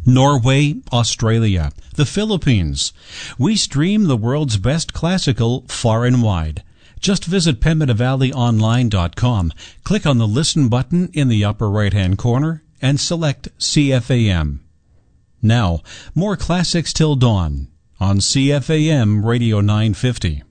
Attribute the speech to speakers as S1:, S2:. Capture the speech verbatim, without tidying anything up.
S1: Norway, Australia, the Philippines. We stream the world's best classical far and wide. Just visit pembina valley online dot com, click on the Listen button in the upper right-hand corner, and select C F A M. Now, more classics till dawn on C F A M Radio nine fifty.